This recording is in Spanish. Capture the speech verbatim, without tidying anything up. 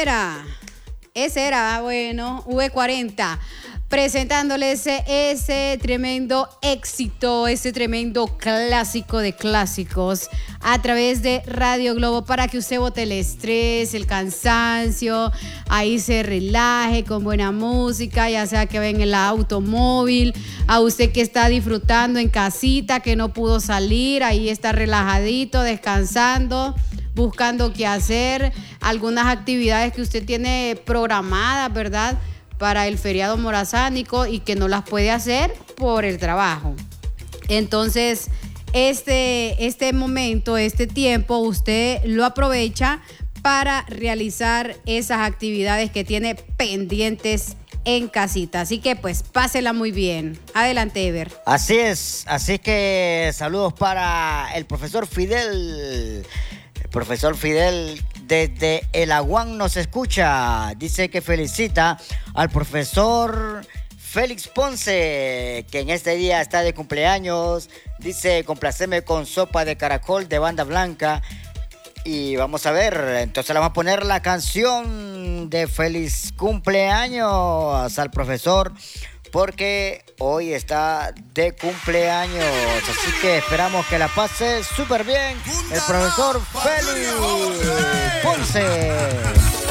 era, ese era, bueno, V cuarenta, presentándoles ese, ese tremendo éxito, ese tremendo clásico de clásicos a través de Radio Globo para que usted bote el estrés, el cansancio, ahí se relaje con buena música, ya sea que va en el automóvil, a usted que está disfrutando en casita, que no pudo salir, ahí está relajadito, descansando, buscando qué hacer, algunas actividades que usted tiene programadas, ¿verdad?, para el feriado morazánico y que no las puede hacer por el trabajo. Entonces, este, este momento, este tiempo, usted lo aprovecha para realizar esas actividades que tiene pendientes en casita. Así que, pues, pásela muy bien. Adelante, Ever. Así es. Así que saludos para el profesor Fidel. El profesor Fidel desde El Aguán nos escucha. Dice que felicita al profesor Félix Ponce, que en este día está de cumpleaños. Dice, complaceme con sopa de caracol de banda blanca. Y vamos a ver, entonces le vamos a poner la canción de feliz cumpleaños al profesor, porque hoy está de cumpleaños. Así que esperamos que la pase súper bien el profesor Félix Ponce.